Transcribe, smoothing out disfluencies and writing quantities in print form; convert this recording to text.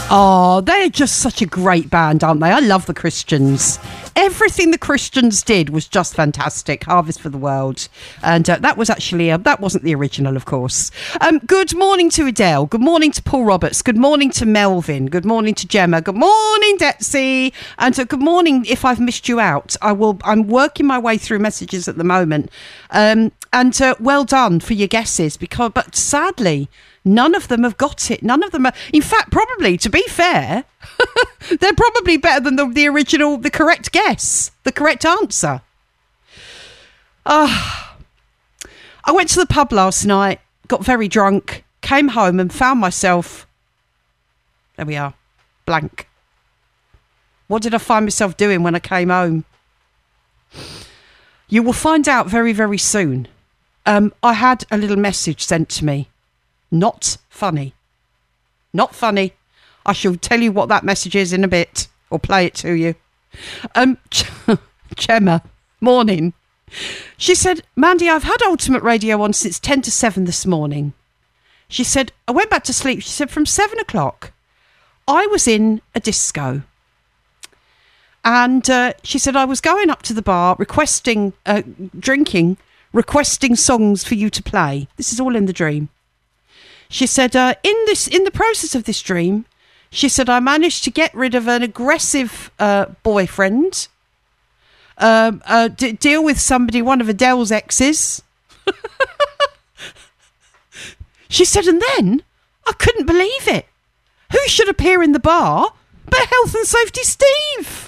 Oh, they're just such a great band, aren't they? I love the Christians. Everything the Christians did was just fantastic. Harvest for the World. And that was actually, that wasn't the original, of course. Good morning to Adele. Good morning to Paul Roberts. Good morning to Melvin. Good morning to Gemma. Good morning, Detsy. And good morning, if I've missed you out. I'm working my way through messages at the moment. And well done for your guesses. But sadly, none of them have got it. None of them are. In fact, probably, to be fair, they're probably better than the original, the correct guess, the correct answer. I went to the pub last night, got very drunk, came home and found myself, there we are, blank. What did I find myself doing when I came home? You will find out very, very soon. I had a little message sent to me. Not funny. Not funny. I shall tell you what that message is in a bit, or play it to you. Gemma, morning. She said, Mandy, I've had Ultimate Radio on since 10 to 7 this morning. She said, I went back to sleep. She said, from 7 o'clock, I was in a disco. And she said, I was going up to the bar, requesting songs for you to play. This is all in the dream. She said, in the process of this dream, she said, I managed to get rid of an aggressive boyfriend, deal with somebody, one of Adele's exes. She said, and then I couldn't believe it. Who should appear in the bar but Health and Safety Steve?